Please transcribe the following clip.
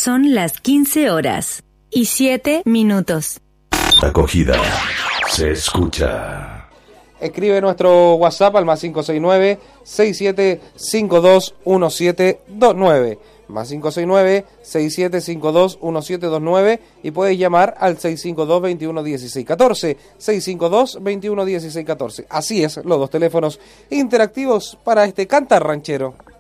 Son las 15:07. Acogida se escucha. Escribe nuestro WhatsApp al +569 6752 1729. +569 6752 1729 y puedes llamar al 652 21 16 14. 652 21 16 14. Así es, los dos teléfonos interactivos para este cantar ranchero.